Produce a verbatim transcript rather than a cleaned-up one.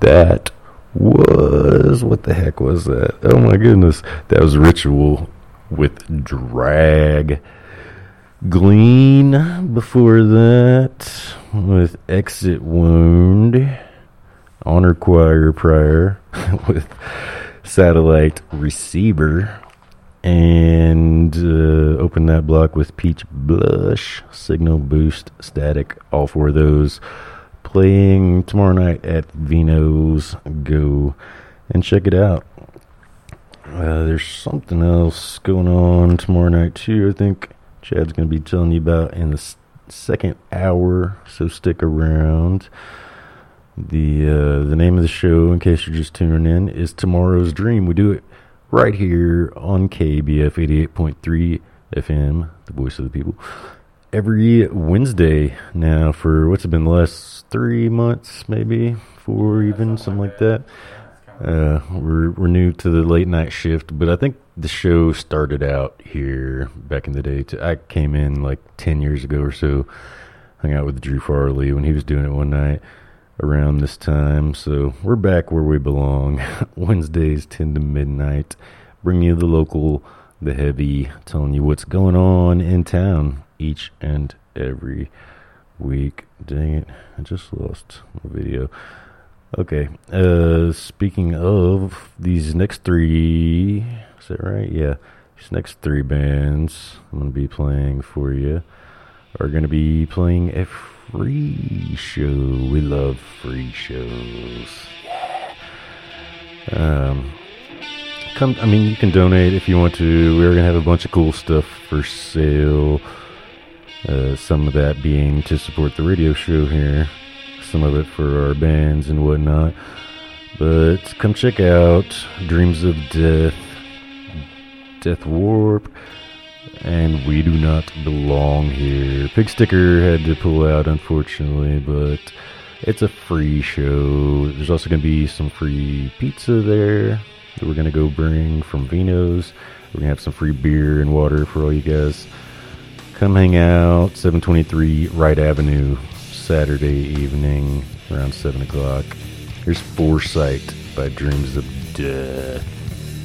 That was, what the heck was that? Oh my goodness. That was Ritual with Drag. Glean before that with Exit Wound. Honor Choir prior with Satellite Receiver. And uh, open that block with Peach Blush, Signal Boost, Static. All four of those playing tomorrow night at Vino's. Go and check it out. Uh, there's something else going on tomorrow night too, I think Chad's going to be telling you about in the s- second hour, so stick around. The uh, the name of the show, in case you're just tuning in, is Tomorrow's Dream. We do it right here on K B F eighty-eight point three F M, the voice of the people, every Wednesday now for what's it been, the last three months, maybe, four even, something like that. Uh, we're we're new to the late night shift, but I think the show started out here back in the day. Too. I came in like ten years ago or so, hung out with Drew Farley when he was doing it one night around this time. So we're back where we belong. Wednesdays ten to midnight, bringing you the local, the heavy, telling you what's going on in town each and every week. Dang it, I just lost my video. Okay, uh, speaking of these next three, is that right? Yeah, these next three bands I'm going to be playing for you are going to be playing a free show. We love free shows. Yeah. Um, come, I mean, you can donate if you want to. We're going to have a bunch of cool stuff for sale. Uh, some of that being to support the radio show here. Some of it for our bands and whatnot. But come check out Dreams of Death, Death Warp, and We Do Not Belong Here. Pig Sticker had to pull out, unfortunately, but it's a free show. There's also going to be some free pizza there that we're going to go bring from Vino's. We're going to have some free beer and water for all you guys. Come hang out, seven twenty-three Wright Avenue. Saturday evening around seven o'clock. Here's Foresight by Dreams of Death.